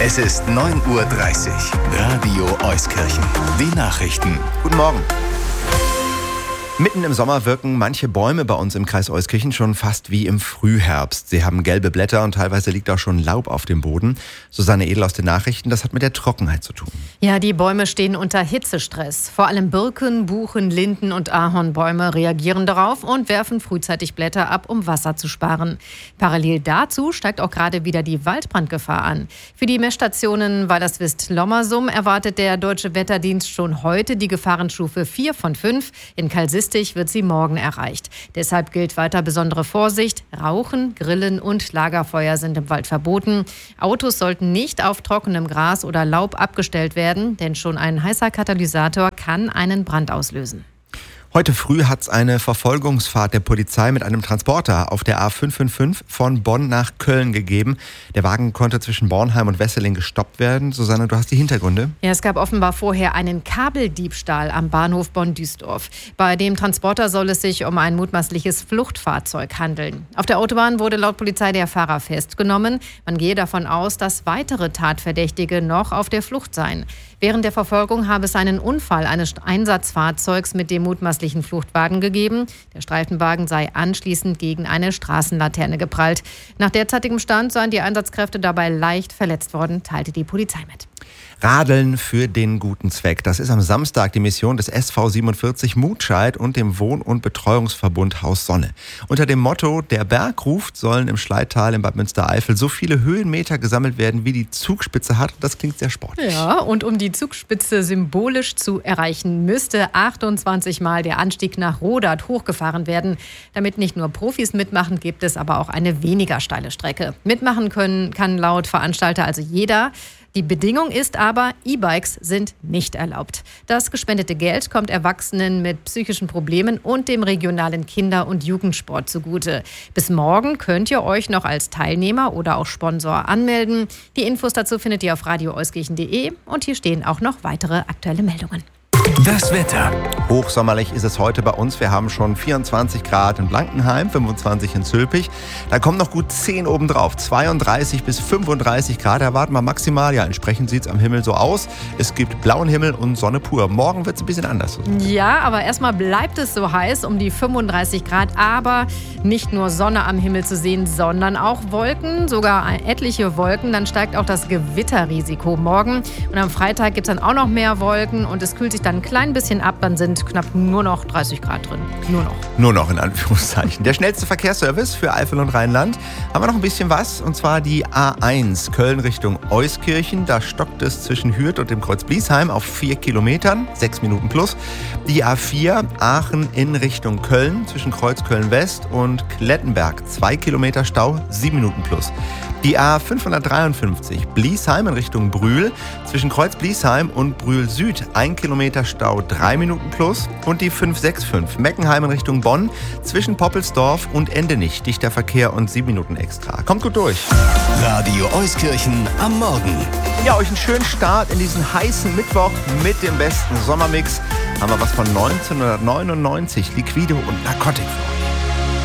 Es ist 9:30 Uhr. Radio Euskirchen. Die Nachrichten. Guten Morgen. Mitten im Sommer wirken manche Bäume bei uns im Kreis Euskirchen schon fast wie im Frühherbst. Sie haben gelbe Blätter und teilweise liegt auch schon Laub auf dem Boden. Susanne Edel aus den Nachrichten, das hat mit der Trockenheit zu tun. Ja, die Bäume stehen unter Hitzestress. Vor allem Birken, Buchen, Linden und Ahornbäume reagieren darauf und werfen frühzeitig Blätter ab, um Wasser zu sparen. Parallel dazu steigt auch gerade wieder die Waldbrandgefahr an. Für die Messstationen Walderswist-Lommersum erwartet der Deutsche Wetterdienst schon heute die Gefahrenstufe 4 von 5. In Kalsistig wird sie morgen erreicht. Deshalb gilt weiter besondere Vorsicht. Rauchen, Grillen und Lagerfeuer sind im Wald verboten. Autos sollten nicht auf trockenem Gras oder Laub abgestellt werden, denn schon ein heißer Katalysator kann einen Brand auslösen. Heute früh hat es eine Verfolgungsfahrt der Polizei mit einem Transporter auf der A555 von Bonn nach Köln gegeben. Der Wagen konnte zwischen Bornheim und Wesseling gestoppt werden. Susanne, du hast die Hintergründe. Ja, es gab offenbar vorher einen Kabeldiebstahl am Bahnhof Bonn-Duisdorf. Bei dem Transporter soll es sich um ein mutmaßliches Fluchtfahrzeug handeln. Auf der Autobahn wurde laut Polizei der Fahrer festgenommen. Man gehe davon aus, dass weitere Tatverdächtige noch auf der Flucht seien. Während der Verfolgung habe es einen Unfall eines Einsatzfahrzeugs mit dem mutmaßlichen Fluchtwagen gegeben. Der Streifenwagen sei anschließend gegen eine Straßenlaterne geprallt. Nach derzeitigem Stand seien die Einsatzkräfte dabei leicht verletzt worden, teilte die Polizei mit. Radeln für den guten Zweck. Das ist am Samstag die Mission des SV 47 Mutscheid und dem Wohn- und Betreuungsverbund Haus Sonne. Unter dem Motto "Der Berg ruft" sollen im Schleital in Bad Münstereifel so viele Höhenmeter gesammelt werden, wie die Zugspitze hat. Das klingt sehr sportlich. Ja, und um die Zugspitze symbolisch zu erreichen, müsste 28 Mal der Anstieg nach Rodat hochgefahren werden. Damit nicht nur Profis mitmachen, gibt es aber auch eine weniger steile Strecke. Mitmachen kann laut Veranstalter also jeder. Die Bedingung ist aber, E-Bikes sind nicht erlaubt. Das gespendete Geld kommt Erwachsenen mit psychischen Problemen und dem regionalen Kinder- und Jugendsport zugute. Bis morgen könnt ihr euch noch als Teilnehmer oder auch Sponsor anmelden. Die Infos dazu findet ihr auf radioeuskirchen.de und hier stehen auch noch weitere aktuelle Meldungen. Das Wetter. Hochsommerlich ist es heute bei uns. Wir haben schon 24 Grad in Blankenheim, 25 in Zülpich. Da kommen noch gut 10 obendrauf. 32 bis 35 Grad erwarten wir maximal. Ja, entsprechend sieht es am Himmel so aus. Es gibt blauen Himmel und Sonne pur. Morgen wird es ein bisschen anders. Ja, aber erstmal bleibt es so heiß, um die 35 Grad. Aber nicht nur Sonne am Himmel zu sehen, sondern auch Wolken, sogar etliche Wolken. Dann steigt auch das Gewitterrisiko morgen. Und am Freitag gibt es dann auch noch mehr Wolken und es kühlt sich dann ein klein bisschen ab, dann sind knapp nur noch 30 Grad drin. Nur noch in Anführungszeichen. Der schnellste Verkehrsservice für Eifel und Rheinland. Haben wir noch ein bisschen was, und zwar die A1 Köln Richtung Euskirchen. Da stockt es zwischen Hürth und dem Kreuz Bliesheim auf 4 Kilometern, 6 Minuten plus. Die A4 Aachen in Richtung Köln zwischen Kreuz Köln-West und Klettenberg, 2 Kilometer Stau, 7 Minuten plus. Die A553 Bliesheim in Richtung Brühl zwischen Kreuz Bliesheim und Brühl Süd, 1 Kilometer Stau, 3 Minuten plus. Und die 565 Meckenheim in Richtung Bonn zwischen Poppelsdorf und Endenich, dichter Verkehr und 7 Minuten extra. Kommt gut durch. Radio Euskirchen am Morgen. Ja, euch einen schönen Start in diesen heißen Mittwoch mit dem besten Sommermix. Haben wir was von 1999, Liquido und Narcotic.